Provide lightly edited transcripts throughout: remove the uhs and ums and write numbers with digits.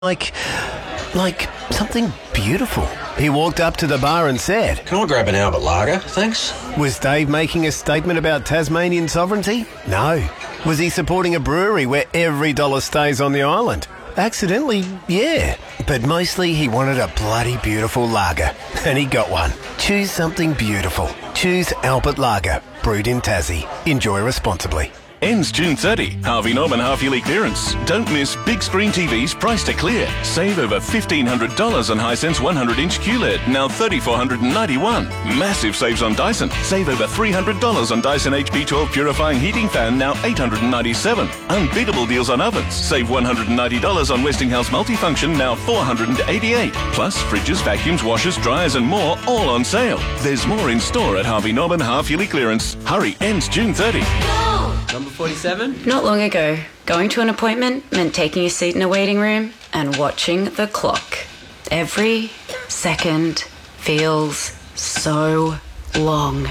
Like something beautiful. He walked up to the bar and said, "Can I grab an Albert Lager, thanks?" Was Dave making a statement about Tasmanian sovereignty? No. Was he supporting a brewery where every dollar stays on the island? Accidentally, yeah. But mostly he wanted a bloody beautiful lager. And he got one. Choose something beautiful. Choose Albert Lager. Brewed in Tassie. Enjoy responsibly. Ends June 30. Harvey Norman half-yearly clearance. Don't miss big screen TVs priced to clear. Save over $1,500 on Hisense 100-inch QLED, now $3,491. Massive saves on Dyson. Save over $300 on Dyson HP12 purifying heating fan, now $897. Unbeatable deals on ovens. Save $190 on Westinghouse multifunction, now $488. Plus fridges, vacuums, washers, dryers and more, all on sale. There's more in store at Harvey Norman half-yearly clearance. Hurry, ends June 30. Number 47? Not long ago, going to an appointment meant taking a seat in a waiting room and watching the clock. Every second feels so long.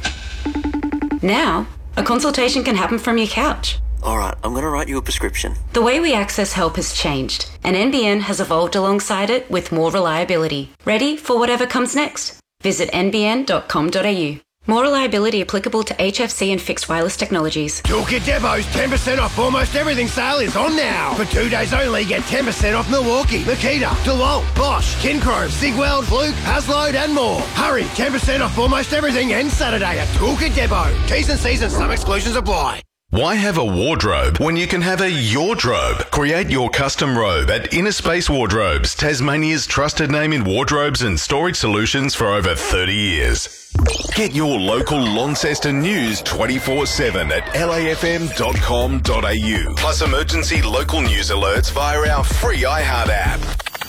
Now, a consultation can happen from your couch. Alright, I'm going to write you a prescription. The way we access help has changed, and NBN has evolved alongside it with more reliability. Ready for whatever comes next? Visit nbn.com.au. More reliability applicable to HFC and fixed wireless technologies. Toolkit Depot's 10% off almost everything sale is on now. For 2 days only, get 10% off Milwaukee, Makita, DeWalt, Bosch, Kinchrome, Sigweld, Fluke, Hasload and more. Hurry, 10% off almost everything ends Saturday at Toolkit Depot. T's and C's and some exclusions apply. Why have a wardrobe when you can have a yardrobe? Create your custom robe at Inner Space Wardrobes, Tasmania's trusted name in wardrobes and storage solutions for over 30 years. Get your local Launceston news 24/7 at lafm.com.au. Plus emergency local news alerts via our free iHeart app.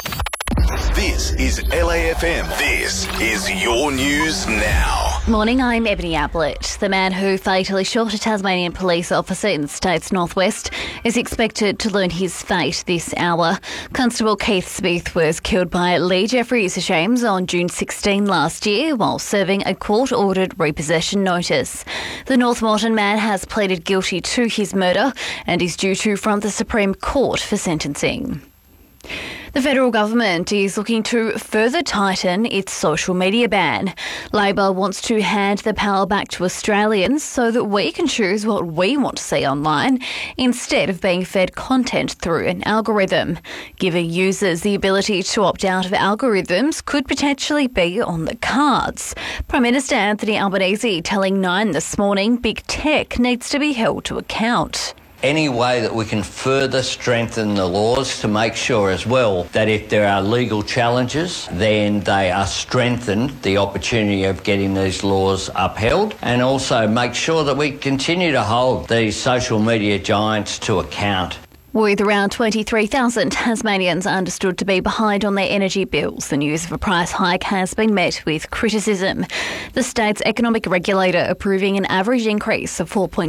This is LAFM. This is your news now. Morning, I'm Ebony Ablett. The man who fatally shot a Tasmanian police officer in the state's northwest is expected to learn his fate this hour. Constable Keith Smith was killed by Lee Jeffries James on June 16 last year while serving a court-ordered repossession notice. The North Moreton man has pleaded guilty to his murder and is due to front the Supreme Court for sentencing. The federal government is looking to further tighten its social media ban. Labor wants to hand the power back to Australians so that we can choose what we want to see online instead of being fed content through an algorithm. Giving users the ability to opt out of algorithms could potentially be on the cards. Prime Minister Anthony Albanese telling Nine this morning big tech needs to be held to account. Any way that we can further strengthen the laws to make sure as well that if there are legal challenges, then they are strengthened, the opportunity of getting these laws upheld, and also make sure that we continue to hold these social media giants to account. With around 23,000 Tasmanians understood to be behind on their energy bills, the news of a price hike has been met with criticism. The state's economic regulator approving an average increase of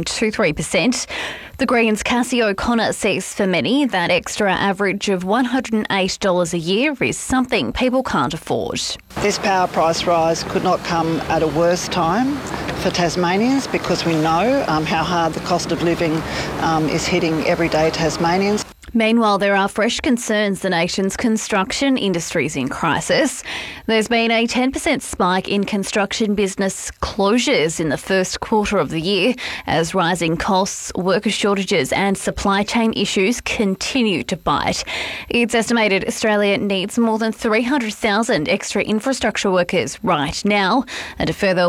4.23%. The Greens' Cassie O'Connor says for many that extra average of $108 a year is something people can't afford. This power price rise could not come at a worse time for Tasmanians because we know how hard the cost of living is hitting everyday Tasmanians. Meanwhile, there are fresh concerns the nation's construction industry is in crisis. There's been a 10% spike in construction business closures in the first quarter of the year as rising costs, worker shortages and supply chain issues continue to bite. It's estimated Australia needs more than 300,000 extra infrastructure workers right now and a further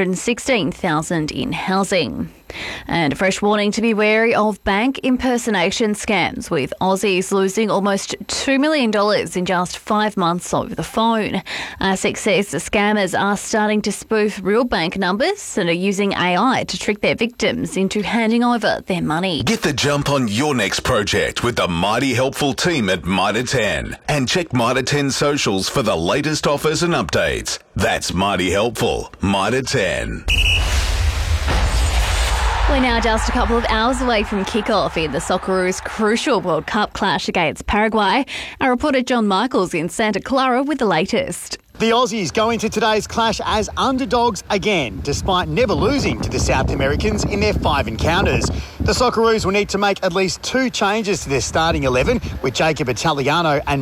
116,000 in housing. And a fresh warning to be wary of bank impersonation scams, with Aussies losing almost $2 million in just 5 months over the phone. ASIC says the scammers are starting to spoof real bank numbers and are using AI to trick their victims into handing over their money. Get the jump on your next project with the mighty helpful team at Mitre 10. And check Mitre 10 socials for the latest offers and updates. That's mighty helpful. Mitre 10. We're now just a couple of hours away from kick-off in the Socceroos' crucial World Cup clash against Paraguay. Our reporter John Michaels in Santa Clara with the latest. The Aussies go into today's clash as underdogs again, despite never losing to the South Americans in their 5 encounters. The Socceroos will need to make at least 2 changes to their starting 11, with Jacob Italiano and